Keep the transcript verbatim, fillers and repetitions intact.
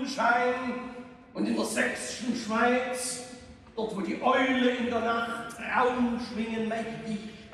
Mondenschein und in der sächsischen Schweiz, dort wo die Eule in der Nacht Raum schwingen mächtig,